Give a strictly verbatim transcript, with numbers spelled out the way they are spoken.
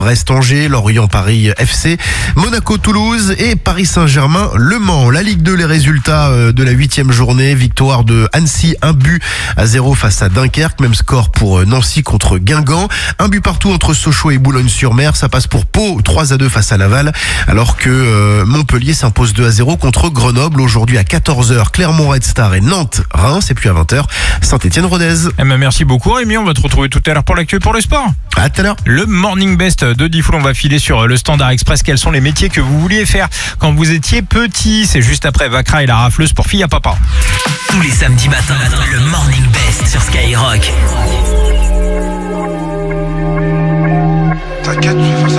Brest-Angers, Lorient-Paris F C, Monaco-Toulouse et Paris Saint-Germain-Le Mans. La Ligue deux, les résultats de la huitième journée. Victoire de Annecy, un but à zéro face à Dunkerque. Même score pour Nancy contre Guingamp. Un but partout entre Sochaux et Boulogne-sur-Mer. Ça passe pour Pau, trois à deux face à Laval. Alors que euh, Montpellier s'impose deux à zéro contre Grenoble. Aujourd'hui à quatorze heures, Clermont-Red Star et Nantes-Reims. Et puis à vingt heures, Saint-Étienne-Rodez. Eh ben merci beaucoup Rémi, on va te retrouver tout à l'heure pour l'actu et pour le sport. À tout à l'heure. Le Morning Best de Diffoul, on va filer sur le Standard Express. Quels sont les métiers que vous vouliez faire quand vous étiez petit? C'est juste après Vakra et la rafleuse pour Fille à Papa. Tous les samedis matins, le Morning Best sur Skyrock. T'inquiète, je vais faire